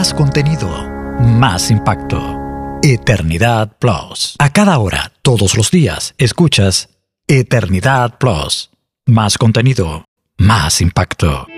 más contenido, más impacto. Eternidad Plus. A cada hora, todos los días, escuchas Eternidad Plus. Más contenido, más impacto.